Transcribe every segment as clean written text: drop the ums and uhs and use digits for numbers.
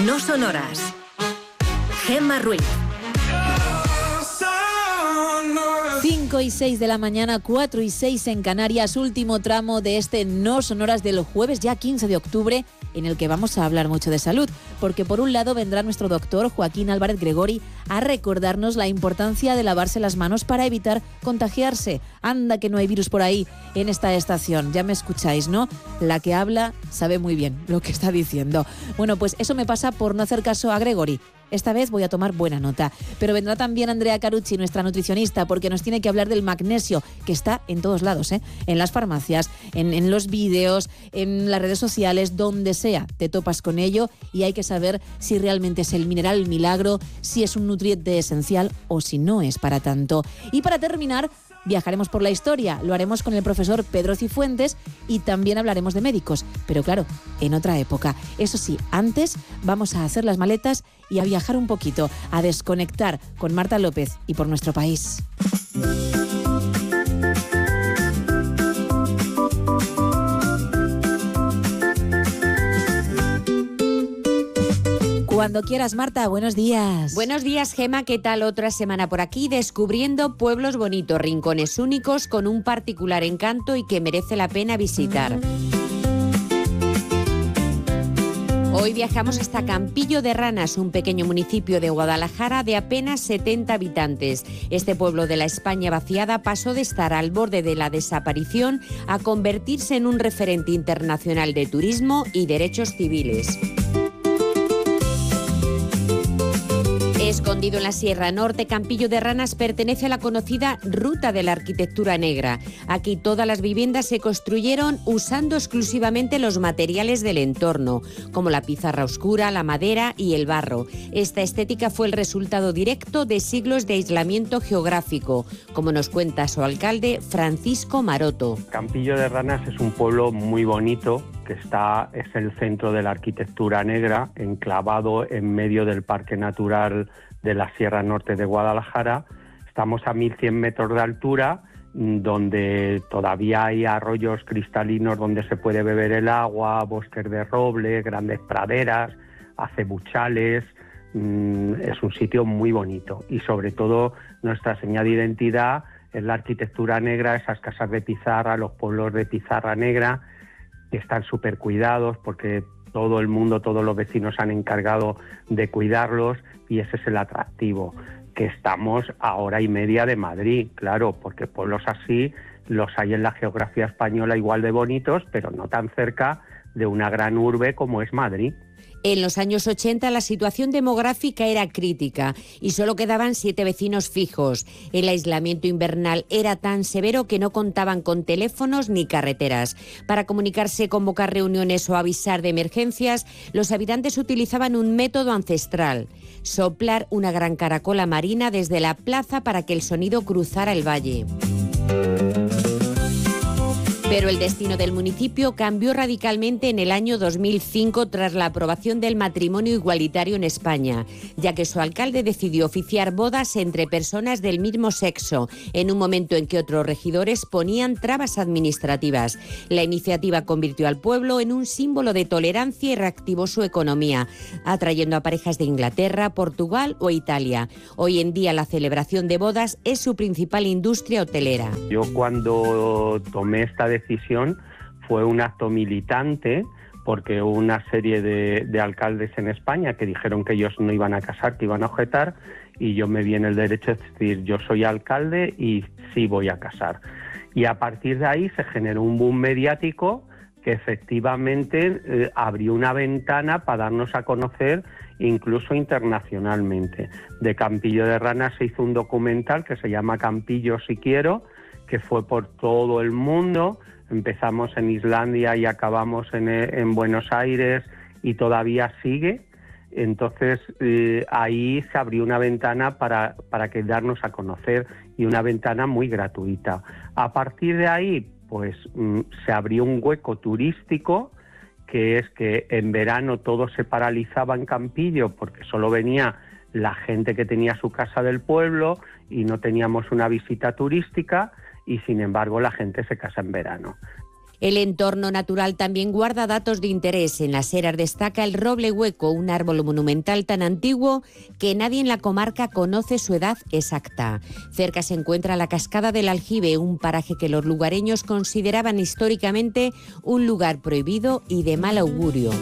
No sonoras. Gemma Ruiz. 5 y 6 de la mañana, 4 y 6 en Canarias, último tramo de este No Sonoras del jueves, ya 15 de octubre, en el que vamos a hablar mucho de salud, porque por un lado vendrá nuestro doctor Joaquín Álvarez Gregori a recordarnos la importancia de lavarse las manos para evitar contagiarse. Anda que no hay virus por ahí en esta estación, ya me escucháis, ¿no? La que habla sabe muy bien lo que está diciendo. Bueno, pues eso me pasa por no hacer caso a Gregori. Esta vez voy a tomar buena nota. Pero vendrá también Andrea Carucci, nuestra nutricionista, porque nos tiene que hablar del magnesio, que está en todos lados, en las farmacias, en los vídeos, en las redes sociales, donde sea, te topas con ello y hay que saber si realmente es el mineral milagro, si es un nutriente esencial o si no es para tanto. Y para terminar, viajaremos por la historia, lo haremos con el profesor Pedro Cifuentes y también hablaremos de médicos, pero claro, en otra época. Eso sí, antes vamos a hacer las maletas y a viajar un poquito, a desconectar con Marta López y por nuestro país. Cuando quieras, Marta, buenos días. Buenos días, Gema, ¿qué tal? Otra semana por aquí, descubriendo pueblos bonitos, rincones únicos con un particular encanto y que merece la pena visitar. Hoy viajamos hasta Campillo de Ranas, un pequeño municipio de Guadalajara de apenas 70 habitantes. Este pueblo de la España vaciada pasó de estar al borde de la desaparición a convertirse en un referente internacional de turismo y derechos civiles. Escondido en la Sierra Norte, Campillo de Ranas pertenece a la conocida Ruta de la Arquitectura Negra. Aquí todas las viviendas se construyeron usando exclusivamente los materiales del entorno, como la pizarra oscura, la madera y el barro. Esta estética fue el resultado directo de siglos de aislamiento geográfico, como nos cuenta su alcalde, Francisco Maroto. Campillo de Ranas es un pueblo muy bonito, que es el centro de la arquitectura negra, enclavado en medio del Parque Natural de la Sierra Norte de Guadalajara. Estamos a 1.100 metros de altura, donde todavía hay arroyos cristalinos donde se puede beber el agua, bosques de roble, grandes praderas, acebuchales. Es un sitio muy bonito y sobre todo nuestra señal de identidad es la arquitectura negra, esas casas de pizarra, los pueblos de pizarra negra, que están súper cuidados porque todo el mundo, todos los vecinos han encargado de cuidarlos y ese es el atractivo, que estamos a hora y media de Madrid, claro, porque pueblos así los hay en la geografía española igual de bonitos, pero no tan cerca de una gran urbe como es Madrid. En los años 80 la situación demográfica era crítica y solo quedaban 7 vecinos fijos. El aislamiento invernal era tan severo que no contaban con teléfonos ni carreteras. Para comunicarse, convocar reuniones o avisar de emergencias, los habitantes utilizaban un método ancestral: soplar una gran caracola marina desde la plaza para que el sonido cruzara el valle. Pero el destino del municipio cambió radicalmente en el año 2005 tras la aprobación del matrimonio igualitario en España, ya que su alcalde decidió oficiar bodas entre personas del mismo sexo, en un momento en que otros regidores ponían trabas administrativas. La iniciativa convirtió al pueblo en un símbolo de tolerancia y reactivó su economía, atrayendo a parejas de Inglaterra, Portugal o Italia. Hoy en día la celebración de bodas es su principal industria hotelera. Yo cuando tomé esta decisión fue un acto militante, porque hubo una serie de alcaldes en España que dijeron que ellos no iban a casar, que iban a objetar, y yo me vi en el derecho de decir, yo soy alcalde y sí voy a casar. Y a partir de ahí se generó un boom mediático que efectivamente abrió una ventana para darnos a conocer incluso internacionalmente. De Campillo de Ranas se hizo un documental que se llama Campillo si quiero, que fue por todo el mundo. Empezamos en Islandia y acabamos en Buenos Aires y todavía sigue. Entonces ahí se abrió una ventana para que darnos a conocer, y una ventana muy gratuita. A partir de ahí pues se abrió un hueco turístico, que es que en verano todo se paralizaba en Campillo porque solo venía la gente que tenía su casa del pueblo y no teníamos una visita turística, y sin embargo la gente se casa en verano. El entorno natural también guarda datos de interés. En las Heras destaca el roble hueco, un árbol monumental tan antiguo que nadie en la comarca conoce su edad exacta. Cerca se encuentra la Cascada del Aljibe, un paraje que los lugareños consideraban históricamente un lugar prohibido y de mal augurio.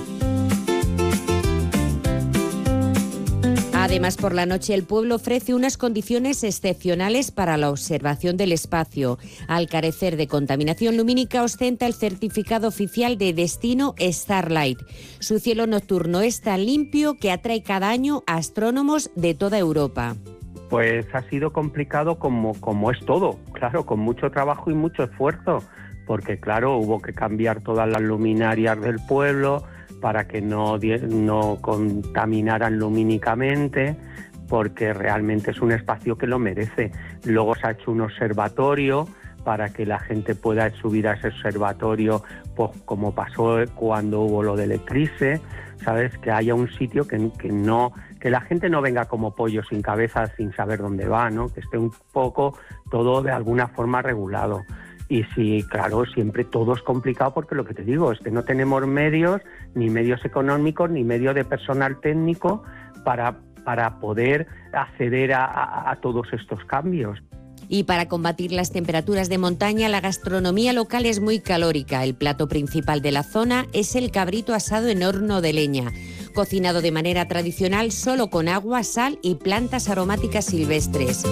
Además, por la noche el pueblo ofrece unas condiciones excepcionales para la observación del espacio. Al carecer de contaminación lumínica, ostenta el certificado oficial de destino Starlight. Su cielo nocturno es tan limpio que atrae cada año a astrónomos de toda Europa. Pues ha sido complicado como es todo, claro, con mucho trabajo y mucho esfuerzo, porque claro, hubo que cambiar todas las luminarias del pueblo para que no contaminaran lumínicamente, porque realmente es un espacio que lo merece. Luego se ha hecho un observatorio para que la gente pueda subir a ese observatorio, pues como pasó cuando hubo lo del eclipse, ¿sabes? Que haya un sitio que la gente no venga como pollo sin cabeza, sin saber dónde va, ¿no? Que esté un poco todo de alguna forma regulado. Y sí, claro, siempre todo es complicado porque lo que te digo es que no tenemos medios, ni medios económicos, ni medio de personal técnico para poder acceder a todos estos cambios. Y para combatir las temperaturas de montaña, la gastronomía local es muy calórica. El plato principal de la zona es el cabrito asado en horno de leña, cocinado de manera tradicional solo con agua, sal y plantas aromáticas silvestres.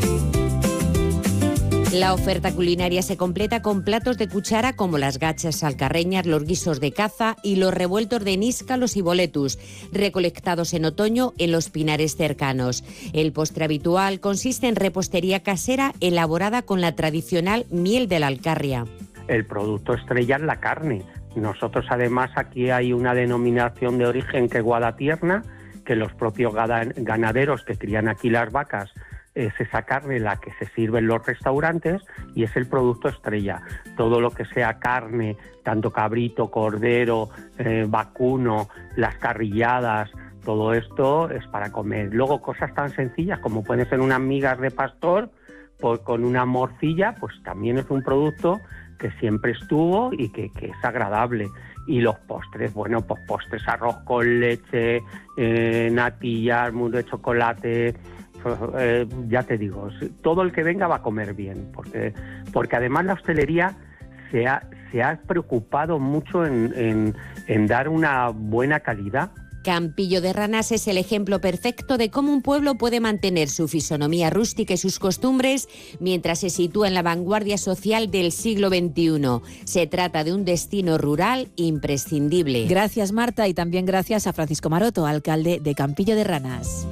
La oferta culinaria se completa con platos de cuchara como las gachas alcarreñas, los guisos de caza y los revueltos de níscalos y boletus, recolectados en otoño en los pinares cercanos. El postre habitual consiste en repostería casera elaborada con la tradicional miel de la Alcarria. El producto estrella es la carne. Nosotros además aquí hay una denominación de origen que es Guadatierna, que los propios ganaderos que crían aquí las vacas, es esa carne la que se sirve en los restaurantes y es el producto estrella. Todo lo que sea carne, tanto cabrito, cordero, vacuno, las carrilladas, todo esto es para comer. Luego cosas tan sencillas como pueden ser unas migas de pastor pues con una morcilla, pues también es un producto que siempre estuvo y que es agradable. Y los postres, bueno, pues postres, arroz con leche, natillas, mundo de chocolate. Ya te digo, todo el que venga va a comer bien, porque además la hostelería se ha preocupado mucho en dar una buena calidad. Campillo de Ranas es el ejemplo perfecto de cómo un pueblo puede mantener su fisonomía rústica y sus costumbres mientras se sitúa en la vanguardia social del siglo XXI. Se trata de un destino rural imprescindible. Gracias, Marta, y también gracias a Francisco Maroto, alcalde de Campillo de Ranas.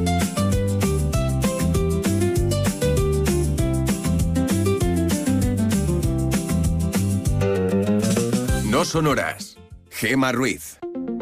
No son horas. Gema Ruiz.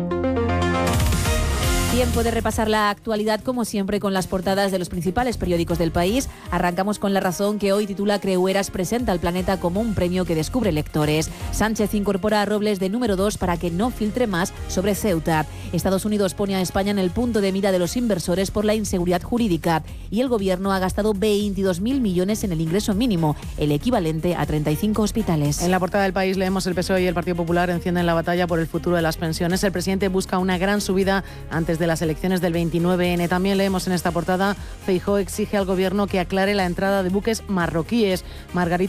Tiempo de repasar la actualidad, como siempre, con las portadas de los principales periódicos del país. Arrancamos con La Razón, que hoy titula Creueras presenta al planeta como un premio que descubre lectores. Sánchez incorpora a Robles de número 2 para que no filtre más sobre Ceuta. Estados Unidos pone a España en el punto de mira de los inversores por la inseguridad jurídica. Y el gobierno ha gastado 22.000 millones en el ingreso mínimo, el equivalente a 35 hospitales. En la portada del País leemos el PSOE y el Partido Popular encienden la batalla por el futuro de las pensiones. El presidente busca una gran subida antes de las elecciones del 29N. También leemos en esta portada, Feijóo exige al gobierno que aclare la entrada de buques marroquíes. Margarita